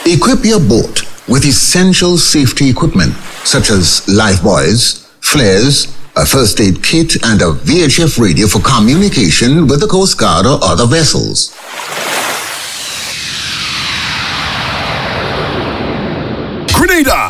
Equip your boat with essential safety equipment such as life buoys, flares, a first aid kit, and a VHF radio for communication with the Coast Guard or other vessels. Grenada!